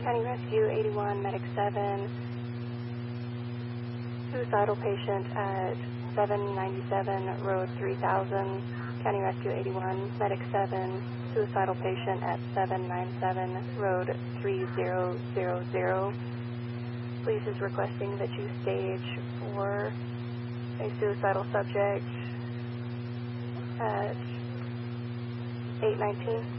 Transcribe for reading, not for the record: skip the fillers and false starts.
County Rescue 81, Medic 7, suicidal patient at 797 Road 3000. County Rescue 81, Medic 7, suicidal patient at 797 Road 3000. Police is requesting that you stage for a suicidal subject at 819.